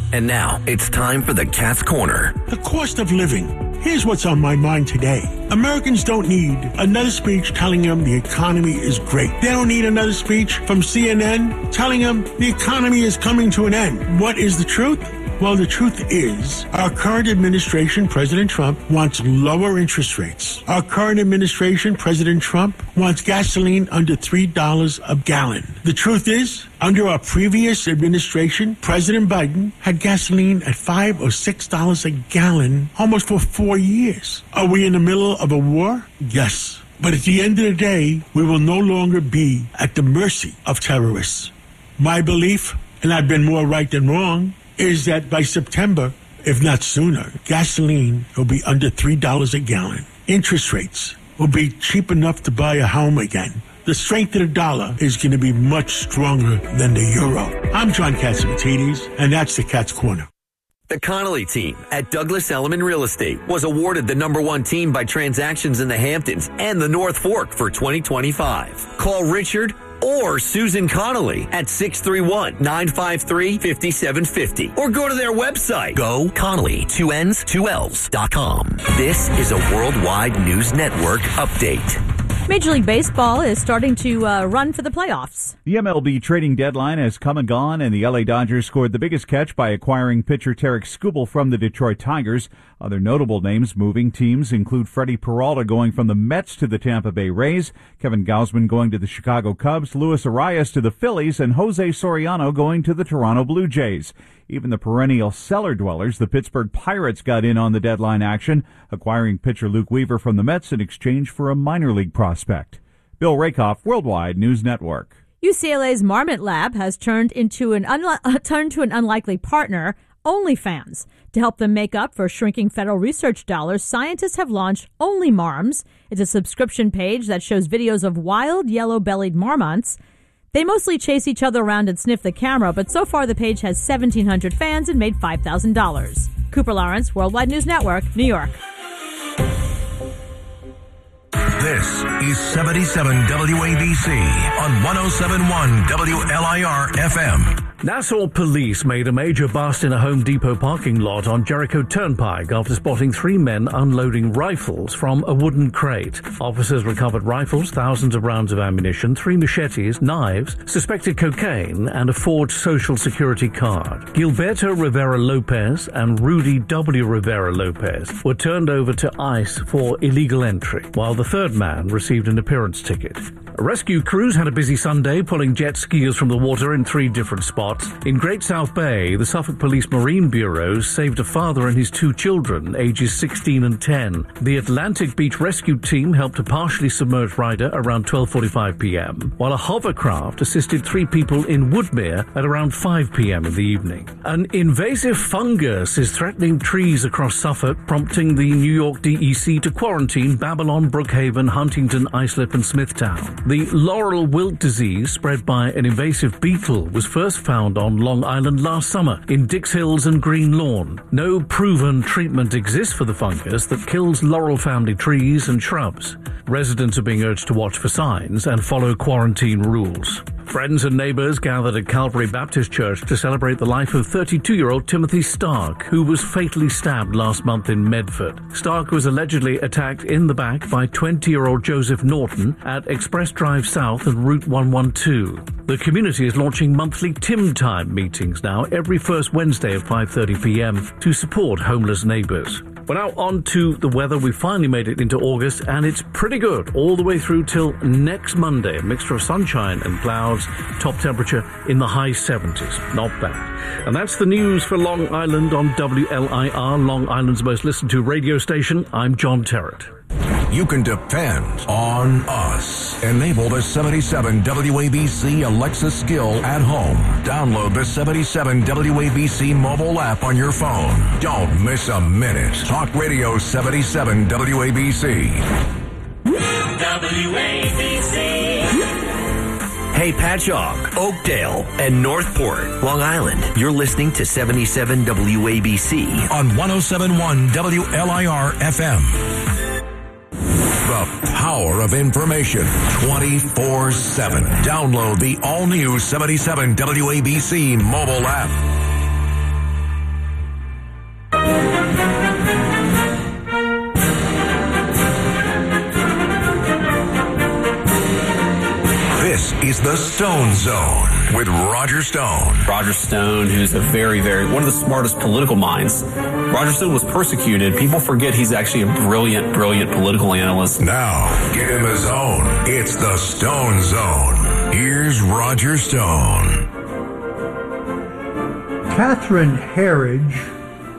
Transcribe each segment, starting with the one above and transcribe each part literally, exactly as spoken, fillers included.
And now, it's time for the Cat's Corner. The cost of living. Here's what's on my mind today. Americans don't need another speech telling them the economy is great. They don't need another speech from C N N telling them the economy is coming to an end. What is the truth? Well, the truth is, our current administration, President Trump, wants lower interest rates. Our current administration, President Trump, wants gasoline under three dollars a gallon. The truth is, under our previous administration, President Biden had gasoline at five or six dollars a gallon almost for four years. Are we in the middle of a war? Yes. But at the end of the day, we will no longer be at the mercy of terrorists. My belief, and I've been more right than wrong, is that by September, if not sooner, gasoline will be under three dollars a gallon. Interest rates will be cheap enough to buy a home again. The strength of the dollar is going to be much stronger than the euro. I'm John Catsimatidis, and that's the Cat's Corner. The Connolly team at Douglas Elliman Real Estate was awarded the number one team by transactions in the Hamptons and the North Fork for twenty twenty-five. Call Richard or Susan Connolly at six three one, nine five three, five seven five zero or go to their website, go Connolly, two N's, two L's dot com. This is a Worldwide News Network update. Major League Baseball is starting to uh, run for the playoffs. The M L B trading deadline has come and gone, and the L A Dodgers scored the biggest catch by acquiring pitcher Tarek Skubal from the Detroit Tigers. Other notable names moving teams include Freddie Peralta going from the Mets to the Tampa Bay Rays, Kevin Gausman going to the Chicago Cubs, Luis Arias to the Phillies, and Jose Soriano going to the Toronto Blue Jays. Even the perennial cellar dwellers, the Pittsburgh Pirates, got in on the deadline action, acquiring pitcher Luke Weaver from the Mets in exchange for a minor league prospect. Bill Rakoff, Worldwide News Network. U C L A's Marmot Lab has turned into an unli- uh, turned to an unlikely partner, OnlyFans. To help them make up for shrinking federal research dollars, scientists have launched OnlyMarms. It's a subscription page that shows videos of wild yellow-bellied marmots. They mostly chase each other around and sniff the camera, but so far the page has seventeen hundred fans and made five thousand dollars. Cooper Lawrence, Worldwide News Network, New York. This is seventy-seven W A B C on one oh seven point one W L I R F M. Nassau police made a major bust in a Home Depot parking lot on Jericho Turnpike after spotting three men unloading rifles from a wooden crate. Officers recovered rifles, thousands of rounds of ammunition, three machetes, knives, suspected cocaine, and a forged Social Security card. Gilberto Rivera Lopez and Rudy W. Rivera Lopez were turned over to ICE for illegal entry, while the third man received an appearance ticket. Rescue crews had a busy Sunday pulling jet skiers from the water in three different spots. In Great South Bay, the Suffolk Police Marine Bureau saved a father and his two children, ages sixteen and ten. The Atlantic Beach Rescue Team helped a partially submerged rider around twelve forty-five p.m., while a hovercraft assisted three people in Woodmere at around five p.m. in the evening. An invasive fungus is threatening trees across Suffolk, prompting the New York D E C to quarantine Babylon, Brookhaven, Huntington, Islip, and Smithtown. The laurel wilt disease, spread by an invasive beetle, was first found on Long Island last summer in Dix Hills and Green Lawn. No proven treatment exists for the fungus that kills laurel family trees and shrubs. Residents are being urged to watch for signs and follow quarantine rules. Friends and neighbors gathered at Calvary Baptist Church to celebrate the life of thirty-two-year-old Timothy Stark, who was fatally stabbed last month in Medford. Stark was allegedly attacked in the back by twenty-year-old Joseph Norton at Express Drive South and Route one twelve. The community is launching monthly Tim Time meetings now every first Wednesday at five thirty p.m. to support homeless neighbors. We're now on to the weather. We finally made it into August, and it's pretty good all the way through till next Monday. A mixture of sunshine and clouds, top temperature in the high seventies. Not bad. And that's the news for Long Island on W L I R, Long Island's most listened to radio station. I'm John Terrett. You can depend on us. Enable the seventy-seven W A B C Alexa skill at home. Download the seventy-seven W A B C mobile app on your phone. Don't miss a minute. Talk Radio seventy-seven W A B C. W A B C. Hey, Patchogue, Oakdale, and Northport, Long Island. You're listening to seventy-seven W A B C on one oh seven point one W L I R F M. The power of information twenty-four seven. Download the all-new seventy-seven W A B C mobile app. This is the Stone Zone with Roger Stone. Roger Stone, who's a very, very, one of the smartest political minds. Roger Stone was persecuted. People forget he's actually a brilliant, brilliant political analyst. Now, get in the zone. It's the Stone Zone. Here's Roger Stone. Catherine Herridge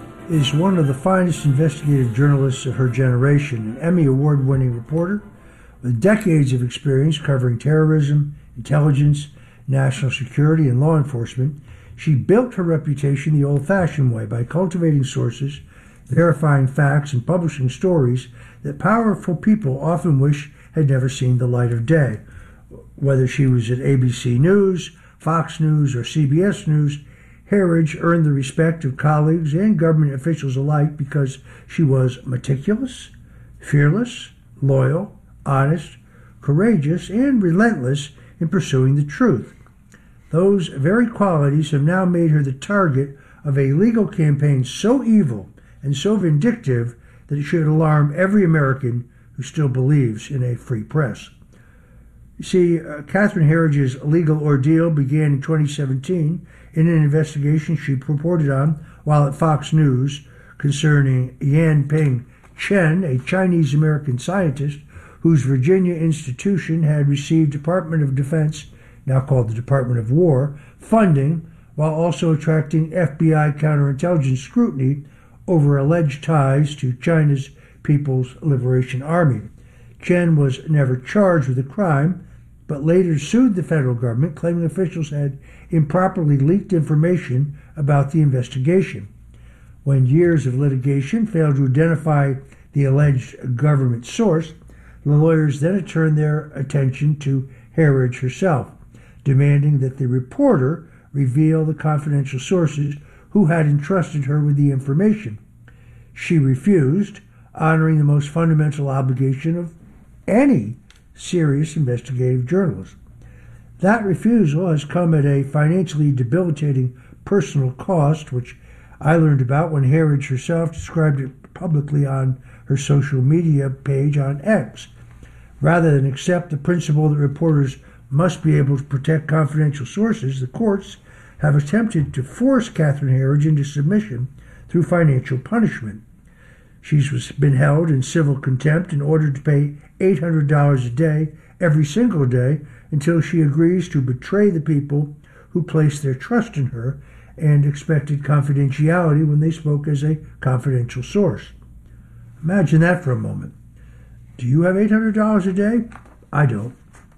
is one of the finest investigative journalists of her generation, an Emmy Award-winning reporter with decades of experience covering terrorism, intelligence, national security, and law enforcement. She built her reputation the old-fashioned way by cultivating sources, verifying facts, and publishing stories that powerful people often wish had never seen the light of day. Whether she was at A B C News, Fox News, or C B S News, Herridge earned the respect of colleagues and government officials alike because she was meticulous, fearless, loyal, honest, courageous, and relentless in pursuing the truth. Those very qualities have now made her the target of a legal campaign so evil and so vindictive that it should alarm every American who still believes in a free press. You see, uh, Catherine Herridge's legal ordeal began in twenty seventeen in an investigation she reported on while at Fox News concerning Yanping Chen, a Chinese-American scientist whose Virginia institution had received Department of Defense, now called the Department of War, funding, while also attracting F B I counterintelligence scrutiny over alleged ties to China's People's Liberation Army. Chen was never charged with a crime, but later sued the federal government, claiming officials had improperly leaked information about the investigation. When years of litigation failed to identify the alleged government source, the lawyers then turned their attention to Herridge herself, demanding that the reporter reveal the confidential sources who had entrusted her with the information. She refused, honoring the most fundamental obligation of any serious investigative journalist. That refusal has come at a financially debilitating personal cost, which I learned about when Herridge herself described it publicly on her social media page on X. Rather than accept the principle that reporters must be able to protect confidential sources, the courts have attempted to force Catherine Herridge into submission through financial punishment. She's been held in civil contempt and ordered to pay eight hundred dollars a day every single day until she agrees to betray the people who placed their trust in her and expected confidentiality when they spoke as a confidential source. Imagine that for a moment. Do you have eight hundred dollars a day? I don't.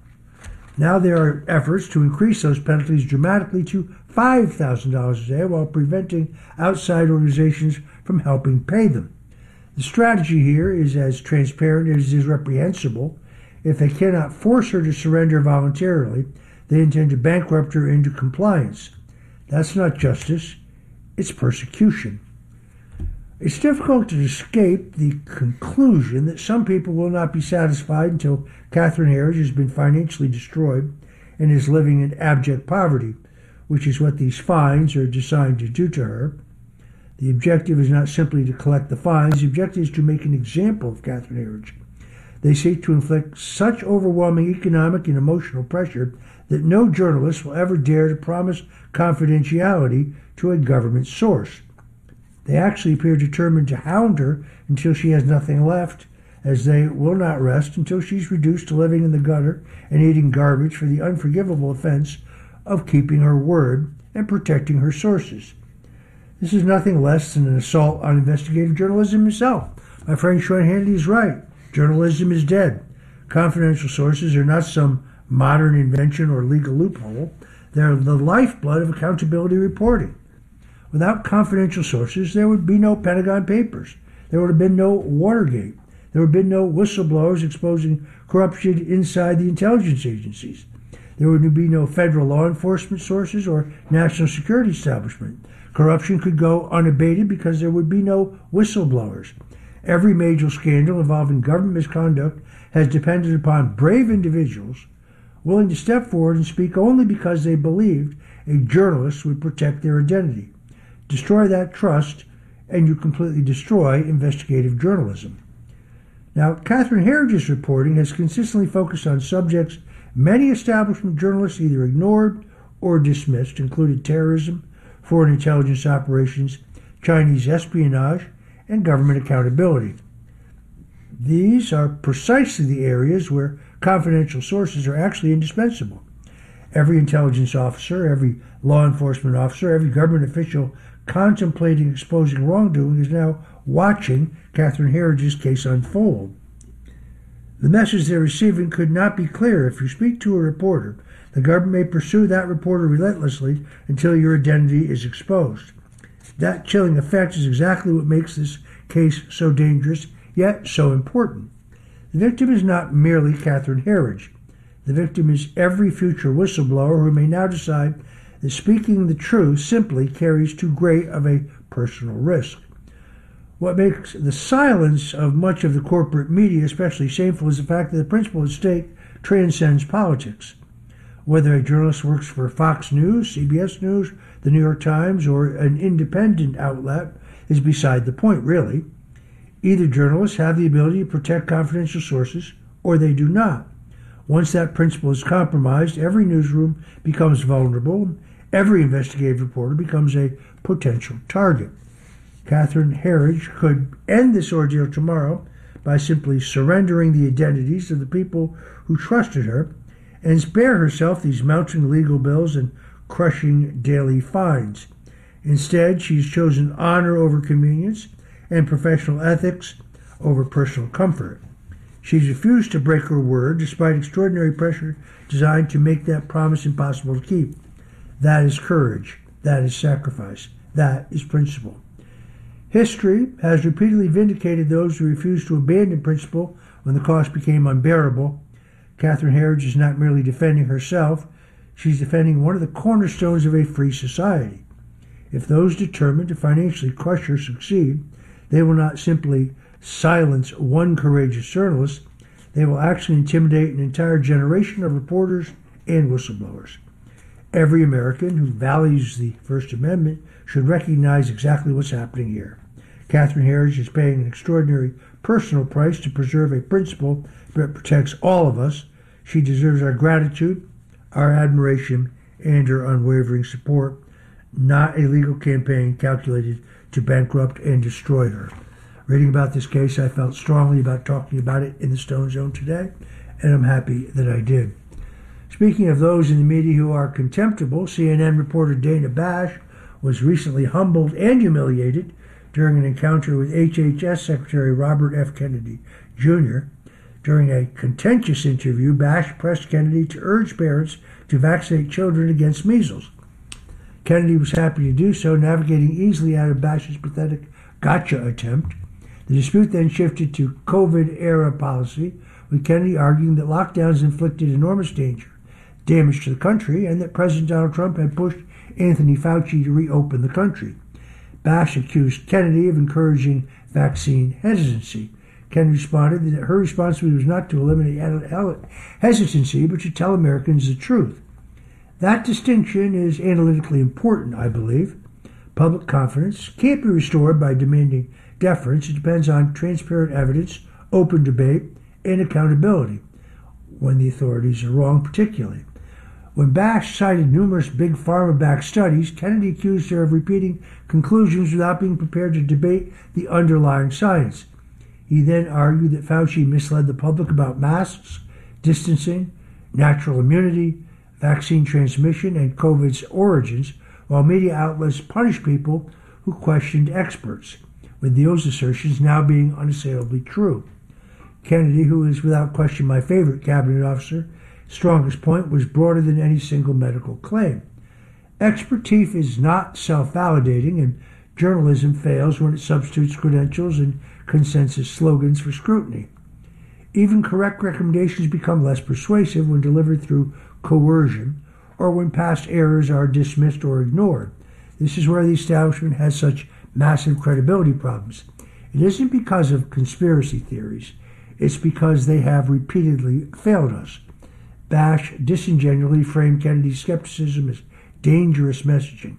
Now there are efforts to increase those penalties dramatically to five thousand dollars a day while preventing outside organizations from helping pay them. The strategy here is as transparent as it is reprehensible. If they cannot force her to surrender voluntarily, they intend to bankrupt her into compliance. That's not justice, it's persecution. It's difficult to escape the conclusion that some people will not be satisfied until Catherine Herridge has been financially destroyed and is living in abject poverty, which is what these fines are designed to do to her. The objective is not simply to collect the fines. The objective is to make an example of Catherine Herridge. They seek to inflict such overwhelming economic and emotional pressure that no journalist will ever dare to promise confidentiality to a government source. They actually appear determined to hound her until she has nothing left, as they will not rest until she's reduced to living in the gutter and eating garbage for the unforgivable offense of keeping her word and protecting her sources. This is nothing less than an assault on investigative journalism itself. My friend Sean Hannity is right. Journalism is dead. Confidential sources are not some modern invention or legal loophole. They're the lifeblood of accountability reporting. Without confidential sources, there would be no Pentagon Papers. There would have been no Watergate. There would have been no whistleblowers exposing corruption inside the intelligence agencies. There would be no federal law enforcement sources or national security establishment. Corruption could go unabated because there would be no whistleblowers. Every major scandal involving government misconduct has depended upon brave individuals willing to step forward and speak only because they believed a journalist would protect their identity. Destroy that trust, and you completely destroy investigative journalism. Now, Catherine Herridge's reporting has consistently focused on subjects many establishment journalists either ignored or dismissed included terrorism, foreign intelligence operations, Chinese espionage, and government accountability. These are precisely the areas where confidential sources are actually indispensable. Every intelligence officer, every law enforcement officer, every government official contemplating exposing wrongdoing is now watching Catherine Herridge's case unfold. The message they're receiving could not be clearer. If you speak to a reporter, the government may pursue that reporter relentlessly until your identity is exposed. That chilling effect is exactly what makes this case so dangerous, yet so important. The victim is not merely Catherine Herridge. The victim is every future whistleblower who may now decide that speaking the truth simply carries too great of a personal risk. What makes the silence of much of the corporate media especially shameful is the fact that the principle at stake transcends politics. Whether a journalist works for Fox News, C B S News, the New York Times, or an independent outlet is beside the point, really. Either journalists have the ability to protect confidential sources, or they do not. Once that principle is compromised, every newsroom becomes vulnerable, and every investigative reporter becomes a potential target. Catherine Herridge could end this ordeal tomorrow by simply surrendering the identities of the people who trusted her and spare herself these mounting legal bills and crushing daily fines. Instead, she's chosen honor over convenience and professional ethics over personal comfort. She's refused to break her word despite extraordinary pressure designed to make that promise impossible to keep. That is courage. That is sacrifice. That is principle. History has repeatedly vindicated those who refused to abandon principle when the cost became unbearable. Catherine Herridge is not merely defending herself, she's defending one of the cornerstones of a free society. If those determined to financially crush her succeed, they will not simply silence one courageous journalist, they will actually intimidate an entire generation of reporters and whistleblowers. Every American who values the First Amendment should recognize exactly what's happening here. Catherine Herridge is paying an extraordinary personal price to preserve a principle that protects all of us. She deserves our gratitude, our admiration, and her unwavering support, not a legal campaign calculated to bankrupt and destroy her. Reading about this case, I felt strongly about talking about it in the Stone Zone today, and I'm happy that I did. Speaking of those in the media who are contemptible, C N N reporter Dana Bash was recently humbled and humiliated during an encounter with H H S Secretary Robert F. Kennedy, Junior During a contentious interview, Bash pressed Kennedy to urge parents to vaccinate children against measles. Kennedy was happy to do so, navigating easily out of Bash's pathetic gotcha attempt. The dispute then shifted to COVID-era policy, with Kennedy arguing that lockdowns inflicted enormous danger, damage to the country, and that President Donald Trump had pushed Anthony Fauci to reopen the country. Bash accused Kennedy of encouraging vaccine hesitancy. Kennedy responded that her responsibility was not to eliminate hesitancy, but to tell Americans the truth. That distinction is analytically important, I believe. Public confidence can't be restored by demanding deference. It depends on transparent evidence, open debate, and accountability, when the authorities are wrong particularly. When Bash cited numerous big pharma-backed studies, Kennedy accused her of repeating conclusions without being prepared to debate the underlying science. He then argued that Fauci misled the public about masks, distancing, natural immunity, vaccine transmission, and COVID's origins, while media outlets punished people who questioned experts, with those assertions now being unassailably true. Kennedy, who is without question my favorite cabinet officer, strongest point was broader than any single medical claim. Expertise is not self-validating, and journalism fails when it substitutes credentials and consensus slogans for scrutiny. Even correct recommendations become less persuasive when delivered through coercion or when past errors are dismissed or ignored. This is where the establishment has such massive credibility problems. It isn't because of conspiracy theories. It's because they have repeatedly failed us. Bash disingenuously framed Kennedy's skepticism as dangerous messaging.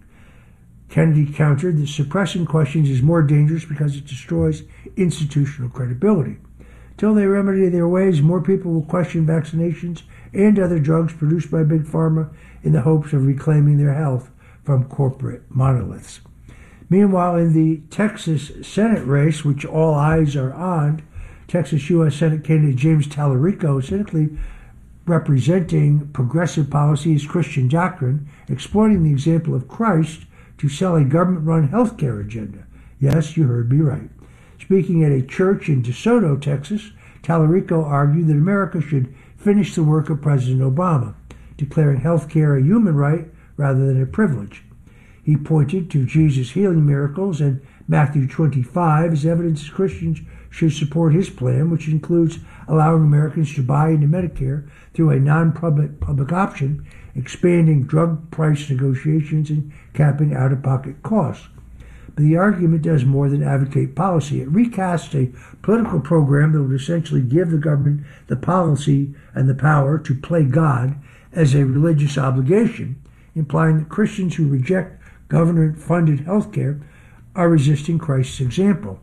Kennedy countered that suppressing questions is more dangerous because it destroys institutional credibility. Till they remedy their ways, more people will question vaccinations and other drugs produced by Big Pharma in the hopes of reclaiming their health from corporate monoliths. Meanwhile, in the Texas Senate race, which all eyes are on, Texas U S Senate candidate James Tallarico, cynically representing progressive policies, Christian doctrine, exploiting the example of Christ to sell a government-run health care agenda. Yes, you heard me right. Speaking at a church in DeSoto, Texas, Tallarico argued that America should finish the work of President Obama, declaring health care a human right rather than a privilege. He pointed to Jesus' healing miracles and Matthew twenty-five as evidence that Christians should support his plan, which includes allowing Americans to buy into Medicare through a non-public public option, expanding drug price negotiations, and capping out-of-pocket costs. But the argument does more than advocate policy. It recasts a political program that would essentially give the government the policy and the power to play God as a religious obligation, implying that Christians who reject government-funded health care are resisting Christ's example.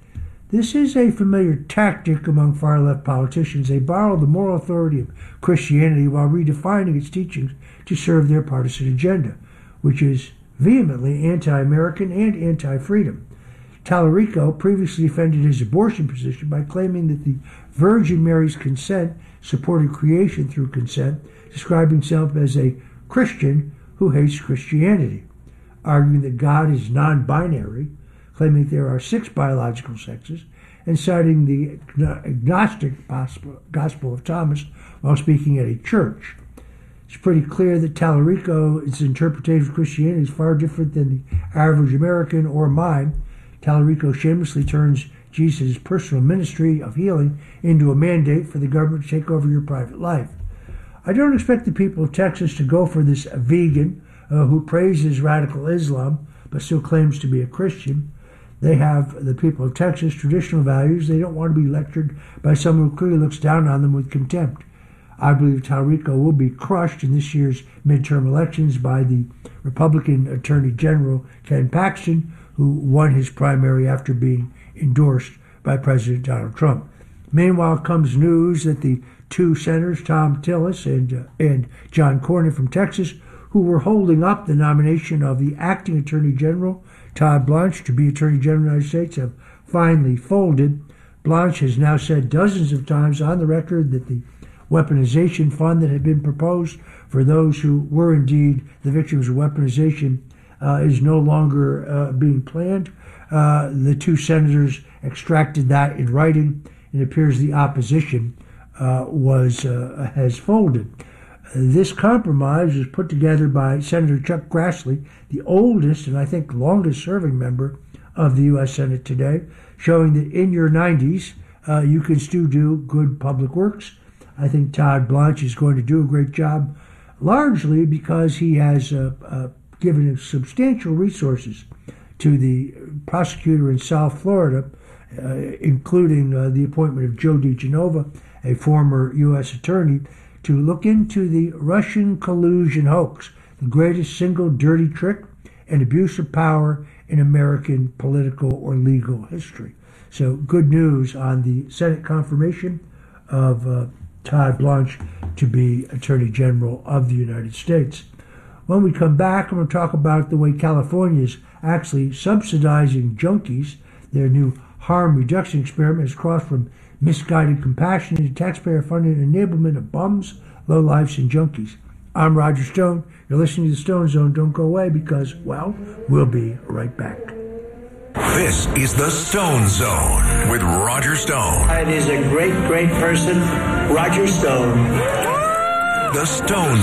This is a familiar tactic among far-left politicians. They borrow the moral authority of Christianity while redefining its teachings to serve their partisan agenda, which is vehemently anti-American and anti-freedom. Tallarico previously defended his abortion position by claiming that the Virgin Mary's consent supported creation through consent, describing himself as a Christian who hates Christianity, arguing that God is non-binary, claiming there are six biological sexes, and citing the agnostic Gospel of Thomas while speaking at a church. It's pretty clear that Tallarico's interpretation of Christianity is far different than the average American or mine. Tallarico shamelessly turns Jesus' personal ministry of healing into a mandate for the government to take over your private life. I don't expect the people of Texas to go for this vegan uh, who praises radical Islam but still claims to be a Christian. They have, the people of Texas, traditional values. They don't want to be lectured by someone who clearly looks down on them with contempt. I believe Tallarico will be crushed in this year's midterm elections by the Republican Attorney General Ken Paxton, who won his primary after being endorsed by President Donald Trump. Meanwhile comes news that the two senators, Thom Tillis and, uh, and John Cornyn from Texas, who were holding up the nomination of the acting Attorney General, Todd Blanche, to be Attorney General of the United States, have finally folded. Blanche has now said dozens of times on the record that the weaponization fund that had been proposed for those who were indeed the victims of weaponization uh, is no longer uh, being planned. Uh, the two senators extracted that in writing. It appears the opposition uh, was uh, has folded. This compromise was put together by Senator Chuck Grassley, the oldest and I think longest-serving member of the U S Senate today, showing that in your nineties uh, you can still do good public works. I think Todd Blanche is going to do a great job, largely because he has uh, uh, given substantial resources to the prosecutor in South Florida, uh, including uh, the appointment of Joe DiGenova, a former U S attorney, to look into the Russian collusion hoax, the greatest single dirty trick and abuse of power in American political or legal history. So good news on the Senate confirmation of uh, Todd Blanche to be Attorney General of the United States. When we come back, I'm going to talk about the way California is actually subsidizing junkies. Their new harm reduction experiment has crossed from misguided compassion into taxpayer-funded enablement of bums, lowlifes, and junkies. I'm Roger Stone. You're listening to the Stone Zone. Don't go away because, well, we'll be right back. This is the Stone Zone with Roger Stone. It is a great, great person, Roger Stone. The Stone